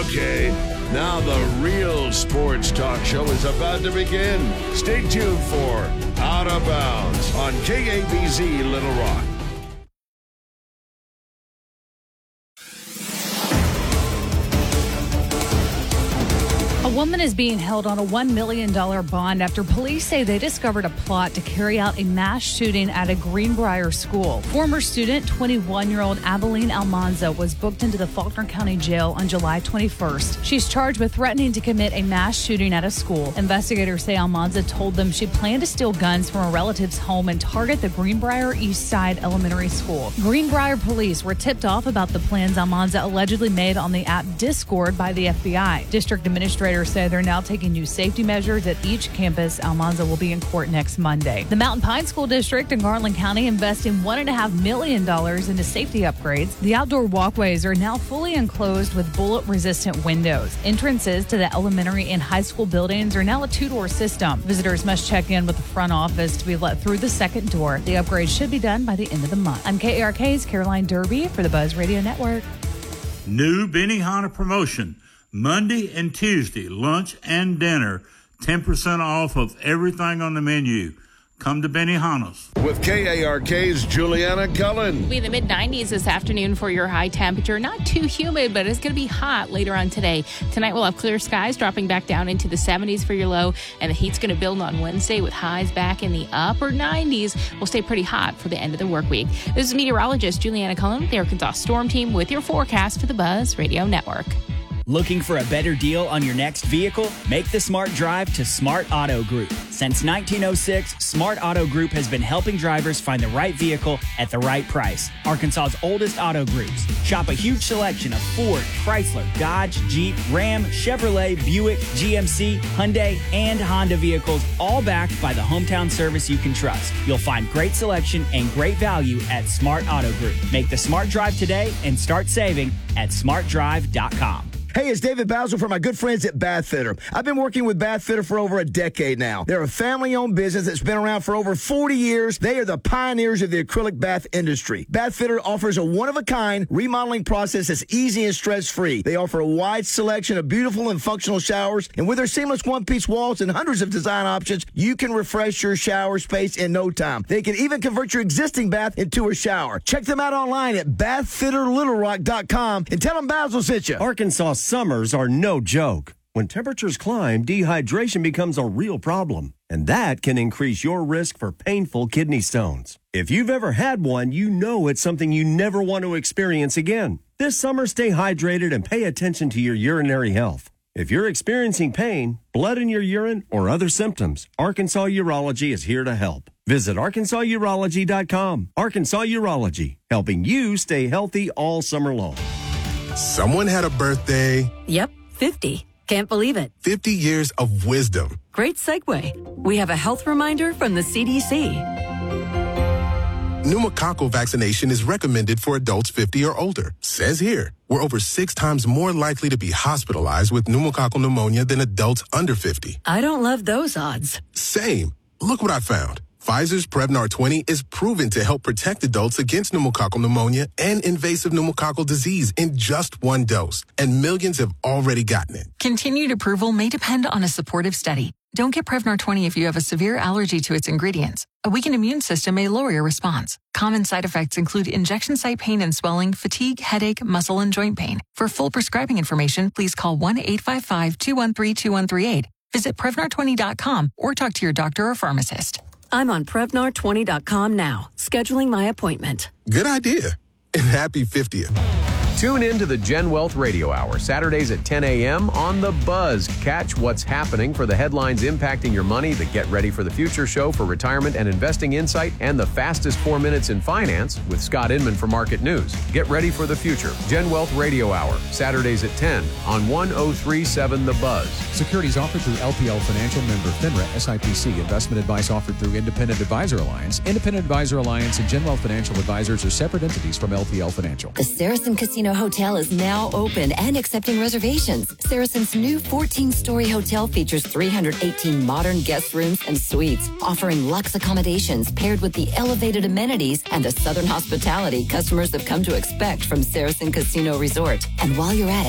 Okay, now the real sports talk show is about to begin. Stay tuned for Out of Bounds on KABZ Little Rock. A woman is being held on a $1 million bond after police say they discovered a plot to carry out a mass shooting at a Greenbrier school. Former student, 21-year-old Abilene Almanza, was booked into the Faulkner County Jail on July 21st. She's charged with threatening to commit a mass shooting at a school. Investigators say Almanza told them she planned to steal guns from a relative's home and target the Greenbrier East Side Elementary School. Greenbrier police were tipped off about the plans Almanza allegedly made on the app Discord by the FBI. District administrators say they're now taking new safety measures at each campus. Almanza will be in court next Monday. The Mountain Pine School District in Garland County investing $1.5 million into safety upgrades. The outdoor walkways are now fully enclosed with bullet-resistant windows. Entrances to the elementary and high school buildings are now a two-door system. Visitors must check in with the front office to be let through the second door. The upgrade should be done by the end of the month. I'm KARK's Caroline Derby for the Buzz Radio Network. New Benihana promotion. Monday and Tuesday, lunch and dinner, 10% off of everything on the menu. Come to Benihana's. With KARK's Juliana Cullen. We'll be in the mid-90s this afternoon for your high temperature. Not too humid, but it's going to be hot later on today. Tonight we'll have clear skies dropping back down into the 70s for your low, and the heat's going to build on Wednesday with highs back in the upper 90s. We'll stay pretty hot for the end of the work week. This is meteorologist Juliana Cullen with the Arkansas Storm Team with your forecast for the Buzz Radio Network. Looking for a better deal on your next vehicle? Make the smart drive to Smart Auto Group. Since 1906, Smart Auto Group has been helping drivers find the right vehicle at the right price. Arkansas's oldest auto groups. Shop a huge selection of Ford, Chrysler, Dodge, Jeep, Ram, Chevrolet, Buick, GMC, Hyundai, and Honda vehicles, all backed by the hometown service you can trust. You'll find great selection and great value at Smart Auto Group. Make the smart drive today and start saving at smartdrive.com. Hey, it's David Basil from my good friends at Bath Fitter. I've been working with Bath Fitter for over a decade now. They're a family-owned business that's been around for over 40 years. They are the pioneers of the acrylic bath industry. Bath Fitter offers a one-of-a-kind remodeling process that's easy and stress-free. They offer a wide selection of beautiful and functional showers, and with their seamless one-piece walls and hundreds of design options, you can refresh your shower space in no time. They can even convert your existing bath into a shower. Check them out online at bathfitterlittlerock.com and tell them Basil sent you. Arkansas summers are no joke. When temperatures climb, dehydration becomes a real problem, and that can increase your risk for painful kidney stones. If you've ever had one, you know it's something you never want to experience again. This summer, stay hydrated and pay attention to your urinary health. If you're experiencing pain, blood in your urine, or other symptoms, Arkansas Urology is here to help. Visit ArkansasUrology.com. Arkansas Urology, helping you stay healthy all summer long. Someone had a birthday. Yep, 50. Can't believe it. 50 years of wisdom. Great segue. We have a health reminder from the CDC. Pneumococcal vaccination is recommended for adults 50 or older. Says here, we're over 6 times more likely to be hospitalized with pneumococcal pneumonia than adults under 50. I don't love those odds. Same. Look what I found. Pfizer's Prevnar 20 is proven to help protect adults against pneumococcal pneumonia and invasive pneumococcal disease in just one dose, and millions have already gotten it. Continued approval may depend on a supportive study. Don't get Prevnar 20 if you have a severe allergy to its ingredients. A weakened immune system may lower your response. Common side effects include injection site pain and swelling, fatigue, headache, muscle, and joint pain. For full prescribing information, please call 1-855-213-2138. Visit Prevnar20.com or talk to your doctor or pharmacist. I'm on Prevnar20.com now, scheduling my appointment. Good idea. And happy 50th. Tune in to the Gen Wealth Radio Hour, Saturdays at 10 a.m. on The Buzz. Catch what's happening for the headlines impacting your money, the Get Ready for the Future show for retirement and investing insight, and the fastest 4 minutes in finance with Scott Inman for Market News. Get ready for the future. Gen Wealth Radio Hour, Saturdays at 10 on 103.7 The Buzz. Securities offered through LPL Financial, member FINRA, SIPC. Investment advice offered through Independent Advisor Alliance. Independent Advisor Alliance and Gen Wealth Financial Advisors are separate entities from LPL Financial. The Saracen Casino Hotel is now open and accepting reservations. Saracen's new 14-story hotel features 318 modern guest rooms and suites, offering luxe accommodations paired with the elevated amenities and the southern hospitality customers have come to expect from Saracen Casino Resort. And while you're at it,